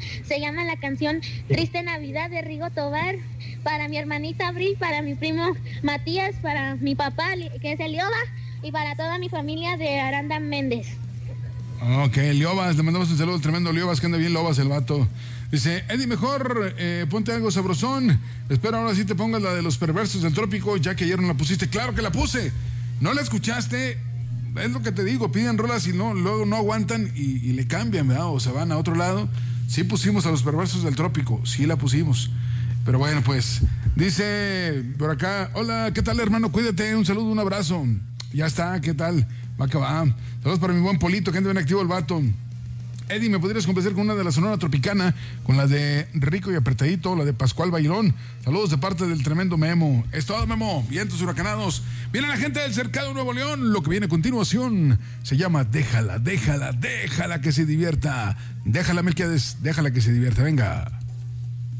se llama la canción Triste Navidad de Rigo Tobar, para mi hermanita Abril, para mi primo Matías, para mi papá, que es Elioba, y para toda mi familia de Aranda Méndez. Ok, Liobas, le mandamos un saludo al tremendo Liobas, que anda bien Liobas el vato. Dice, Eddie, mejor ponte algo sabrosón. Espero ahora sí te pongas la de los perversos del trópico, ya que ayer no la pusiste. Claro que la puse. ¿No la escuchaste? Es lo que te digo, piden rolas y no, luego no aguantan y le cambian, ¿verdad? O se van a otro lado. Sí pusimos a los perversos del trópico, sí la pusimos. Pero bueno, pues, dice por acá, hola, ¿qué tal, hermano? Cuídate, un saludo, un abrazo. Ya está, ¿qué tal? Va que va. Saludos para mi buen Polito, que anda bien activo el vato. Eddie, ¿me podrías complacer con una de la Sonora Tropicana? Con la de Rico y Apretadito, la de Pascual Bailón. Saludos de parte del tremendo Memo. Es todo, Memo. Vientos huracanados. Viene la gente del Cercado Nuevo León. Lo que viene a continuación se llama Déjala que se divierta. Déjala, Melquiades, déjala que se divierta. Venga.